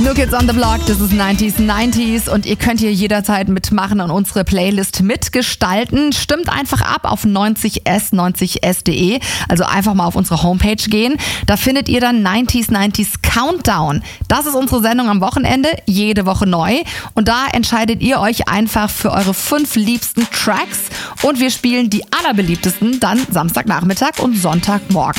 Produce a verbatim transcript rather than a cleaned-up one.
New Kids on the Block, das ist neunziger neunziger und ihr könnt hier jederzeit mitmachen und unsere Playlist mitgestalten. Stimmt einfach ab auf neunzig s neunzig s punkt de, also einfach mal auf unsere Homepage gehen. Da findet ihr dann neunziger neunziger Countdown. Das ist unsere Sendung am Wochenende, jede Woche neu. Und da entscheidet ihr euch einfach für eure fünf liebsten Tracks und wir spielen die allerbeliebtesten dann Samstagnachmittag und Sonntagmorgen.